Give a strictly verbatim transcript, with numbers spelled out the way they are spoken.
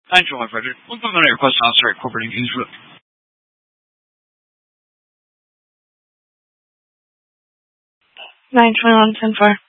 nine twenty-one, Frederick. One complimentary request officer at corporate engagement. nine twenty-one, ten four.